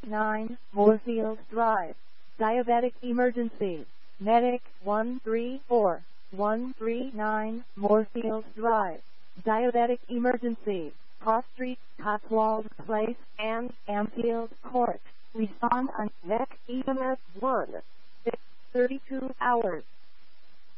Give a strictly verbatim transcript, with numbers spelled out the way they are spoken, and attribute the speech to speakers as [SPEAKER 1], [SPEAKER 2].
[SPEAKER 1] nine, Moorfield Drive. Diabetic emergency. Medic one three four, one three nine, Moorfield Drive. Diabetic emergency. Cross Street, Cotswold Place, and Amfield Court. Respond on N E C E M S one. thirty-two hours.